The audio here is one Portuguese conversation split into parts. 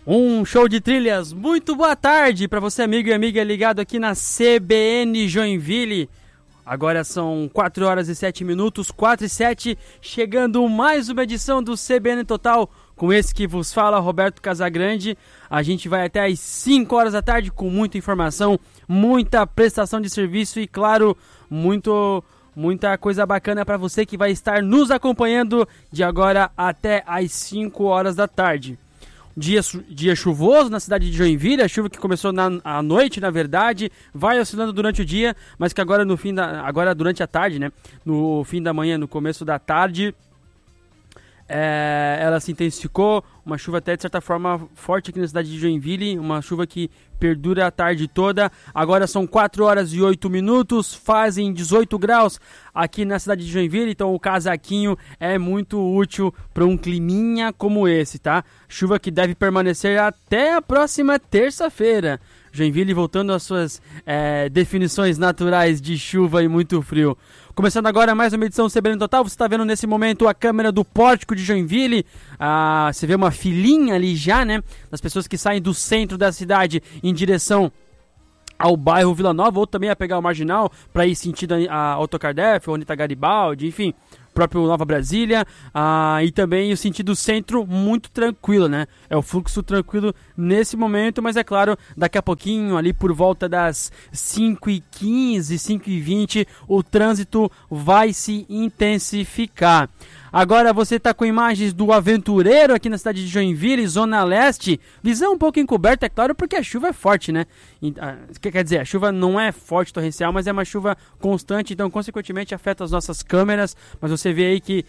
Um show de trilhas, muito boa tarde para você, amigo e amiga ligado aqui na CBN Joinville. Agora são 4 horas e 7 minutos, 4 e 7, chegando mais uma edição do CBN Total, com esse que vos fala, Roberto Casagrande. A gente vai até às 5 horas da tarde com muita informação, muita prestação de serviço e, claro, muita coisa bacana para você que vai estar nos acompanhando de agora até às 5 horas da tarde. Dia chuvoso na cidade de Joinville, a chuva que começou à noite, na verdade, vai oscilando durante o dia, mas que agora agora durante a tarde, né, no fim da manhã, no começo da tarde, ela se intensificou, uma chuva até de certa forma forte aqui na cidade de Joinville, uma chuva que perdura a tarde toda. Agora são 4 horas e 8 minutos, fazem 18 graus aqui na cidade de Joinville, então o casaquinho é muito útil para um climinha como esse, tá? Chuva que deve permanecer até a próxima terça-feira. Joinville voltando às suas definições naturais de chuva e muito frio. Começando agora mais uma edição do CBN Total, você está vendo nesse momento a câmera do pórtico de Joinville, você vê uma filinha ali já, né, das pessoas que saem do centro da cidade em direção ao bairro Vila Nova, ou também a pegar o Marginal para ir sentido a Autocardef, ou Anita Garibaldi, enfim, próprio Nova Brasília, e também o sentido centro muito tranquilo, né? É o fluxo tranquilo nesse momento, mas é claro, daqui a pouquinho, ali por volta das 5h15, 5h20, o trânsito vai se intensificar. Agora você está com imagens do Aventureiro aqui na cidade de Joinville, Zona Leste. Visão um pouco encoberta, é claro, porque a chuva é forte, né? Quer dizer, a chuva não é forte torrencial, mas é uma chuva constante, então consequentemente afeta as nossas câmeras. Mas você vê aí que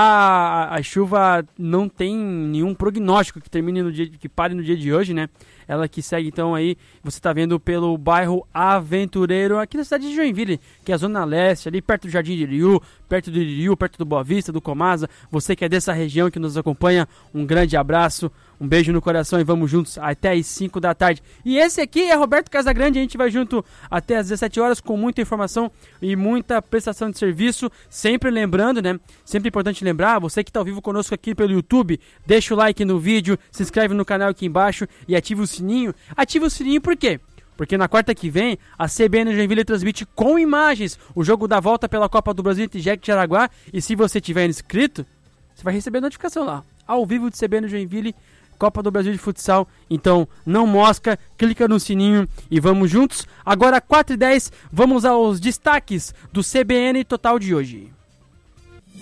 a chuva não tem nenhum prognóstico que termine no dia, que pare no dia de hoje, né? Ela que segue então aí, você está vendo pelo bairro Aventureiro, aqui na cidade de Joinville, que é a Zona Leste, ali perto do Jardim de Iriú, perto do Iriú, perto do Boa Vista, do Comasa. Você que é dessa região que nos acompanha, um grande abraço, um beijo no coração e vamos juntos até às 5 da tarde. E esse aqui é Roberto Casagrande, a gente vai junto até às 17 horas com muita informação e muita prestação de serviço. Sempre lembrando, né? Sempre importante lembrar, você que está ao vivo conosco aqui pelo YouTube, deixa o like no vídeo, se inscreve no canal aqui embaixo e ativa o sininho. Ativa o sininho por quê? Porque na quarta que vem, a CBN Joinville transmite com imagens o jogo da volta pela Copa do Brasil entre Jack de Jaraguá. E se você tiver inscrito, você vai receber a notificação lá, ao vivo de CBN Joinville, Copa do Brasil de Futsal. Então, não mosca, clica no sininho e vamos juntos. Agora, 4h10, vamos aos destaques do CBN Total de hoje.